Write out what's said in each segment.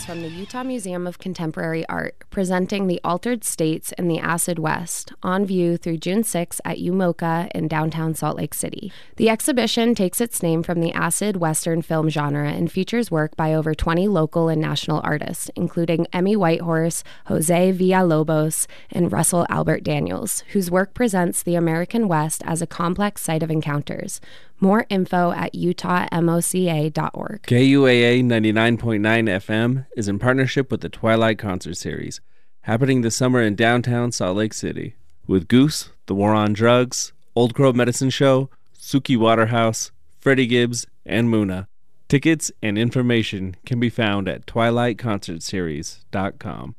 is from the Utah Museum of Contemporary Art, presenting The Altered States in the Acid West, on view through June 6 at UMoCA in downtown Salt Lake City. The exhibition takes its name from the acid Western film genre and features work by over 20 local and national artists, including Emmy Whitehorse, Jose Villalobos, and Russell Albert Daniels, whose work presents the American West as a complex site of encounters. More info at utahmoca.org. KUAA 99.9 FM is in partnership with the Twilight Concert Series, happening this summer in downtown Salt Lake City, with Goose, The War on Drugs, Old Crow Medicine Show, Suki Waterhouse, Freddie Gibbs, and Muna. Tickets and information can be found at twilightconcertseries.com.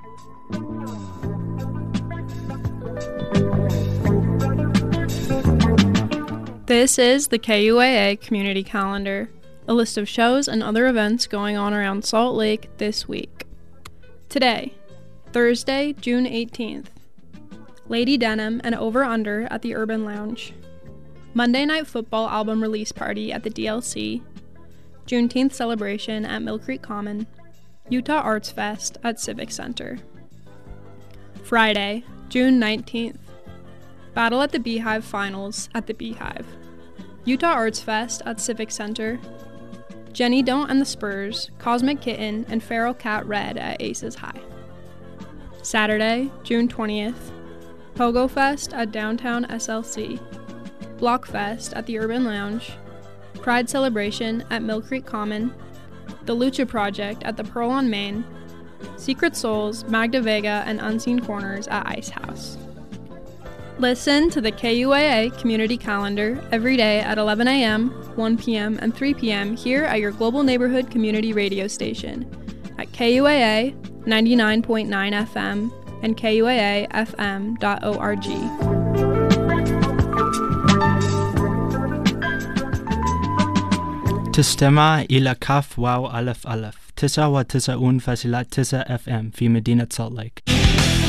This is the KUAA Community Calendar, a list of shows and other events going on around Salt Lake this week. Today, Thursday, June 18th, Lady Denim and Over Under at the Urban Lounge. Monday Night Football album release party at the DLC. Juneteenth celebration at Mill Creek Common. Utah Arts Fest at Civic Center. Friday, June 19th, Battle at the Beehive Finals at the Beehive. Utah Arts Fest at Civic Center. Jenny Don't and the Spurs, Cosmic Kitten, and Feral Cat Red at Aces High. Saturday, June 20th, Pogo Fest at downtown SLC. Block Fest at the Urban Lounge. Pride Celebration at Mill Creek Common. The Lucha Project at the Pearl on Main. Secret Souls, Magda Vega, and Unseen Corners at Ice House. Listen to the KUAA Community Calendar every day at 11 a.m., 1 p.m., and 3 p.m. here at your Global Neighborhood Community Radio station at KUAA 99.9 FM and KUAAFM.org. تستمع إلى كاف واو ألف ألف 99.9 فاصلة 9 FM في مدينة سالت ليك.